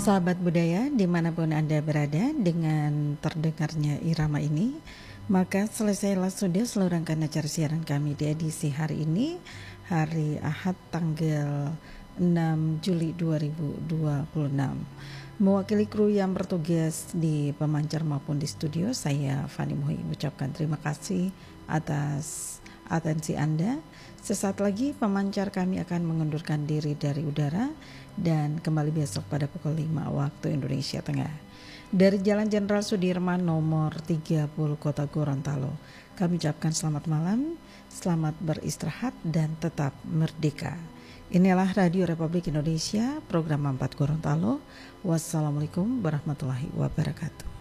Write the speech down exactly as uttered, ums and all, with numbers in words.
Sahabat budaya dimanapun Anda berada, dengan terdengarnya irama ini, maka selesailah sudah seluruh rangkaian acara siaran kami di edisi hari ini, hari Ahad tanggal enam Juli dua ribu dua puluh enam. Mewakili kru yang bertugas di pemancar maupun di studio, saya Fani Muhi mengucapkan terima kasih atas atensi Anda. Sesaat lagi pemancar kami akan mengundurkan diri dari udara dan kembali besok pada pukul lima waktu Indonesia Tengah. Dari Jalan Jenderal Sudirman nomor tiga puluh Kota Gorontalo, kami ucapkan selamat malam, selamat beristirahat dan tetap merdeka. Inilah Radio Republik Indonesia, program empat Gorontalo. Wassalamualaikum warahmatullahi wabarakatuh.